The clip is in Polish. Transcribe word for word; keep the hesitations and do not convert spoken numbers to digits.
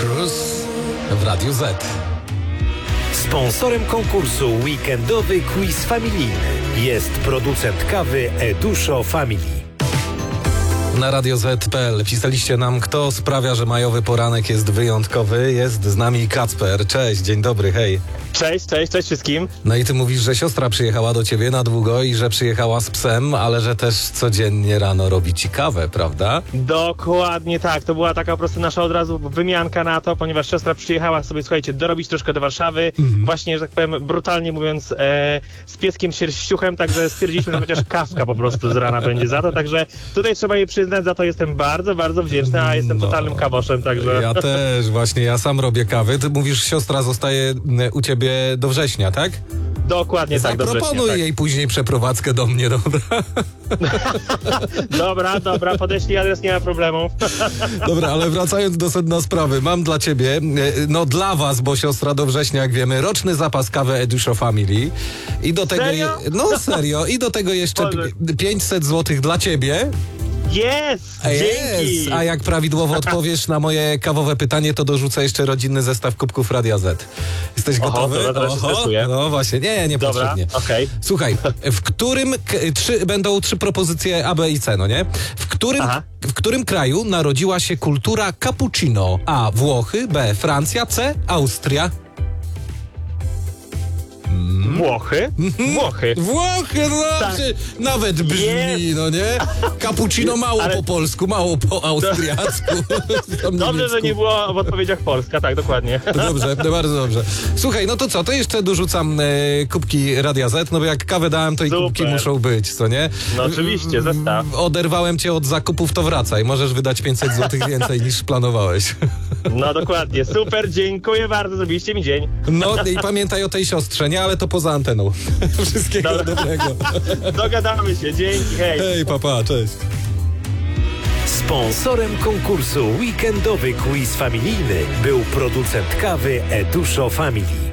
Cruz w Radiu Z. Sponsorem konkursu weekendowy quiz familijny jest producent kawy Eduszo Family. Na radio zet kropka pe el pisaliście nam, kto sprawia, że majowy poranek jest wyjątkowy. Jest z nami Kacper. Cześć, dzień dobry, hej. Cześć, cześć, cześć wszystkim. No i ty mówisz, że siostra przyjechała do ciebie na długo i że przyjechała z psem, ale że też codziennie rano robi ci kawę, prawda? Dokładnie tak, to była taka po prostu nasza od razu wymianka na to, ponieważ siostra przyjechała sobie, słuchajcie, dorobić troszkę do Warszawy, mhm. właśnie, że tak powiem, brutalnie mówiąc, e, z pieskiem sierściuchem, także stwierdziliśmy, że chociaż kawka po prostu z rana będzie za to, także tutaj trzeba jej przyznać, za to jestem bardzo, bardzo wdzięczny, a jestem no, totalnym kawoszem, także... Ja też, właśnie, ja sam robię kawy. Ty mówisz, siostra zostaje u ciebie do września, tak? Dokładnie tak, do września. Zaproponuj tak. jej później przeprowadzkę do mnie, dobra? dobra, dobra, podeślij adres, nie ma problemu. Dobra, ale wracając do sedna sprawy, mam dla ciebie, no dla was, bo siostra do września, jak wiemy, roczny zapas kawy Eduszo Family. I do tego, serio? Je, no serio, i do tego jeszcze pięćset złotych dla ciebie. Jest! Dzięki! Yes. A jak prawidłowo odpowiesz na moje kawowe pytanie, to dorzucę jeszcze rodzinny zestaw kubków Radia Z. Jesteś Oho, gotowy? dobra, teraz się stresuję. No właśnie, nie, nie Dobra, potrzebnie. okej. Okay. Słuchaj, w którym, k- trzy, będą trzy propozycje A, B i C, no nie? W którym, w którym kraju narodziła się kultura cappuccino? A. Włochy, B. Francja, C. Austria. Włochy? Włochy. Włochy, no Tak. nawet brzmi, Jest. no nie? Cappuccino mało Ale... po polsku, mało po austriacku. Dobrze, że nie było w odpowiedziach Polska, tak, dokładnie. Dobrze, bardzo dobrze. Słuchaj, no to co, to jeszcze dorzucam e, kubki Radia Z, no bo jak kawę dałem, to i Super. kubki muszą być, co nie? No oczywiście, zestaw. Oderwałem cię od zakupów, to wracaj. Możesz wydać pięćset złotych więcej niż planowałeś. No dokładnie, super, dziękuję bardzo, zrobiliście mi dzień. No i pamiętaj o tej siostrze, nie? Ale to poza anteną. Wszystkiego Dobra. dobrego. Dogadamy się, dzięki, hej. Hej, papa, cześć. Sponsorem konkursu weekendowy quiz familijny był producent kawy Eduszo Family.